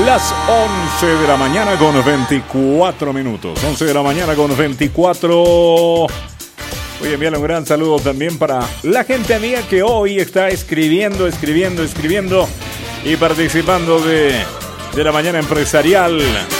Las 11 de la mañana con 24 minutos. 11 de la mañana con 24. Voy a enviarle un gran saludo también para la gente amiga que hoy está escribiendo y participando de la mañana empresarial.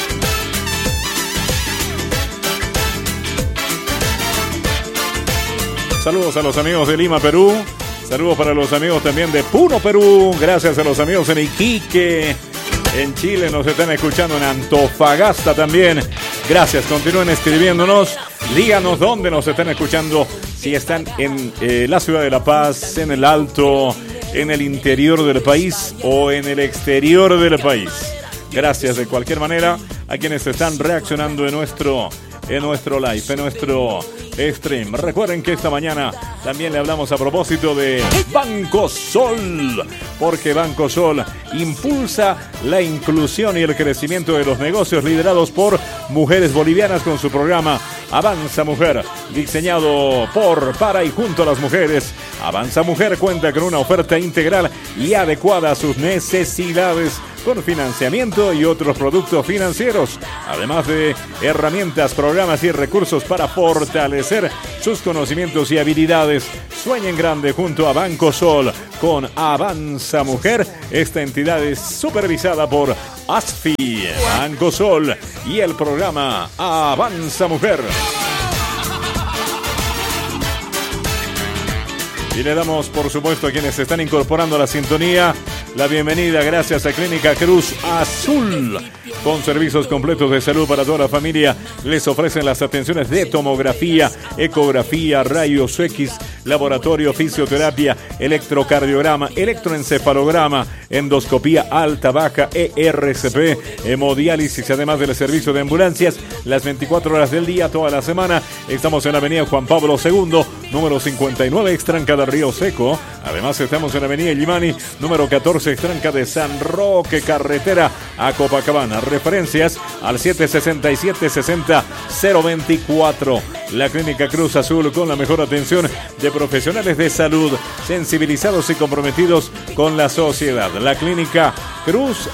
Saludos a los amigos de Lima, Perú. Saludos para los amigos también de Puno, Perú. Gracias a los amigos en Iquique. En Chile nos están escuchando, en Antofagasta también. Gracias, continúen escribiéndonos. Díganos dónde nos están escuchando. Si están en la ciudad de La Paz, en el Alto, en el interior del país o en el exterior del país. Gracias de cualquier manera a quienes están reaccionando en nuestro live, en nuestro stream. Recuerden que esta mañana también le hablamos a propósito de Banco Sol, porque Banco Sol impulsa la inclusión y el crecimiento de los negocios liderados por mujeres bolivianas con su programa Avanza Mujer, diseñado por, para y junto a las mujeres. Avanza Mujer cuenta con una oferta integral y adecuada a sus necesidades, con financiamiento y otros productos financieros, además de herramientas, programas y recursos para fortalecer sus conocimientos y habilidades. Sueñen grande junto a Banco Sol con Avanza Mujer. Esta entidad es supervisada por ASFI, Banco Sol y el programa Avanza Mujer. Y le damos, por supuesto, a quienes se están incorporando a la sintonía, la bienvenida gracias a Clínica Cruz Azul. Con servicios completos de salud para toda la familia, les ofrecen las atenciones de tomografía, ecografía, rayos X, laboratorio, fisioterapia, electrocardiograma, electroencefalograma, endoscopía alta, baja, ERCP, hemodiálisis, además del servicio de ambulancias, las 24 horas del día, toda la semana. Estamos en la avenida Juan Pablo II, número 59, Extranca de Río Seco. Además estamos en la avenida Illimani, número 14, Extranca de San Roque, carretera a Copacabana. Referencias al 767-60-024. La Clínica Cruz Azul, con la mejor atención de profesionales de salud, sensibilizados y comprometidos con la sociedad. La Clínica Cruz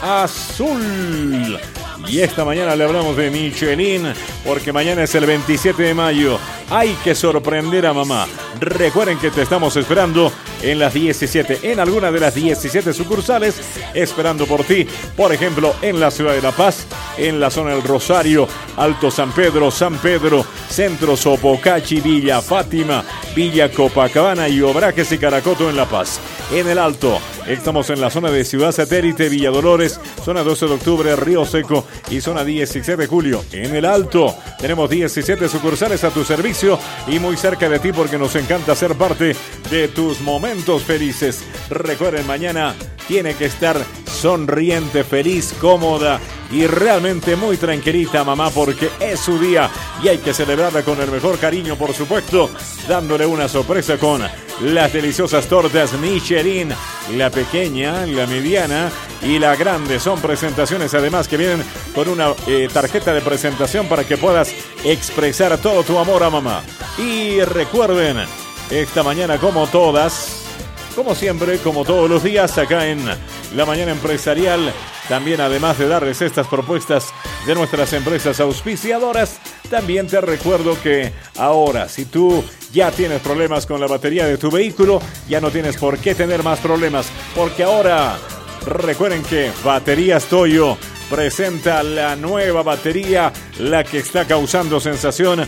Azul. Y esta mañana le hablamos de Michelin, porque mañana es el 27 de mayo. Hay que sorprender a mamá. Recuerden que te estamos esperando en las 17, en alguna de las 17 sucursales, esperando por ti. Por ejemplo, en la ciudad de La Paz, en la zona del Rosario, Alto San Pedro, Centro Sopocachi, Villa Fátima, Villa Copacabana y Obrajes y Caracoto en La Paz. En el Alto, estamos en la zona de Ciudad Satélite, Villa Dolores, zona 12 de octubre, Río Seco y zona 17 de julio. En el Alto, tenemos 17 sucursales a tu servicio y muy cerca de ti, porque nos encanta ser parte de tus momentos felices. Recuerden, mañana tiene que estar sonriente, feliz, cómoda y realmente muy tranquilita mamá, porque es su día y hay que celebrarla con el mejor cariño, por supuesto, dándole una sorpresa con las deliciosas tortas Michelin, la pequeña, la mediana y la grande. Son presentaciones además que vienen con una tarjeta de presentación para que puedas expresar todo tu amor a mamá. Y recuerden, esta mañana, como todas, como siempre, como todos los días, acá en la mañana empresarial, también además de darles estas propuestas de nuestras empresas auspiciadoras, también te recuerdo que ahora, si tú ya tienes problemas con la batería de tu vehículo, ya no tienes por qué tener más problemas, porque ahora recuerden que Baterías Toyo presenta la nueva batería, la que está causando sensación,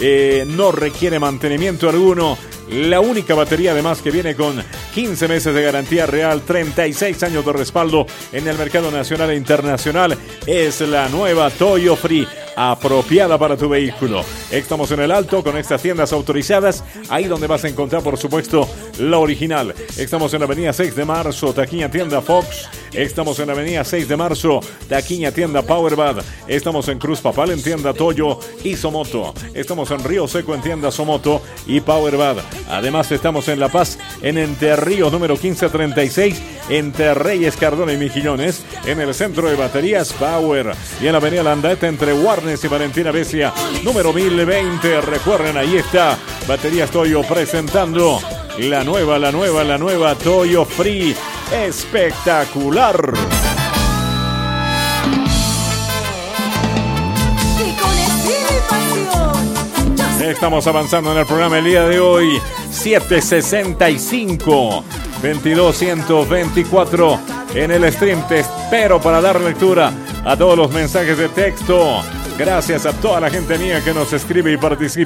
no requiere mantenimiento alguno. La única batería además que viene con 15 meses de garantía real, 36 años de respaldo en el mercado nacional e internacional. Es la nueva Toyo Free, apropiada para tu vehículo. Estamos en el Alto con estas tiendas autorizadas, ahí donde vas a encontrar, por supuesto, la original. Estamos en la avenida 6 de marzo, taquilla tienda Fox. Estamos en la avenida 6 de marzo, taquilla tienda Powerbad. Estamos en Cruz Papal en tienda Toyo y Somoto. Estamos en Río Seco en tienda Somoto y Powerbad. Además estamos en La Paz, en Entre Ríos número 1536, entre Reyes, Cardona y Mejillones, en el centro de baterías Power, y en la avenida Landaeta entre Warnes y Valentina Besia número 1020. Recuerden, ahí está Baterías Toyo presentando la nueva Toyo Free. Espectacular. Estamos avanzando en el programa el día de hoy. 765 22 en el stream. Te espero para dar lectura a todos los mensajes de texto. Gracias a toda la gente mía que nos escribe y participa